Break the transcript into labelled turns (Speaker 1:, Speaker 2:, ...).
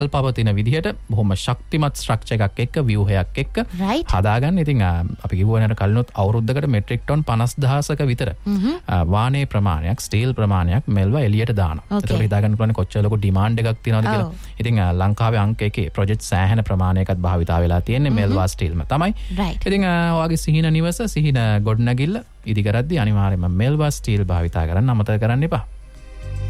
Speaker 1: පවතින විදිහට බොහොම ශක්තිමත් ස්ට්‍රක්චර් එකක් එක්ක ව්‍යුහයක් එක්ක හදාගන්න. ඉතින් අපි කිව්වනේ කලිනුත් අවුරුද්දකට මෙට්‍රික් ටොන් 50000ක විතර වානේ ප්‍රමාණයක් ස්ටීල් ප්‍රමාණයක් මෙල්වා එළියට දානවා. ඒතකොට හිතාගන්න පුළුවන් කොච්චර ලොකු ඩිමාන්ඩ් එකක් තියෙනවද කියලා. ඉතින් ලංකාවේ අංක 1 ප්‍රොජෙක්ට් සෑහෙන ප්‍රමාණයකට භාවිතා වෙලා තියෙන්නේ මෙල්වා ස්ටීල්ම තමයි. ඉතින් ඔයාගේ සිහින නිවස සිහින ගොඩනැගිල්ල ඉදි කරද්දී අනිවාර්යයෙන්ම මෙල්වා ස්ටීල් භාවිතා කරන්න අමතක කරන්න එපා.